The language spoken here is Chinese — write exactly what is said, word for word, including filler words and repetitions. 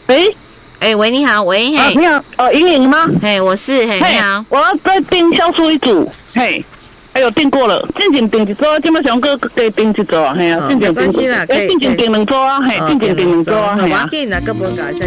喂， 哎、喂，你好，喂，嘿， 啊，你好，哦，莹莹吗？ 嘿，我是，嘿，你好， 我要再订消除一组，嘿。还有订过了，进前订一组，今麦上个给订一组啊，嘿啊，进前订，哎，进前订两组啊，嘿，进前订两组啊， 好，要紧啦，各本搞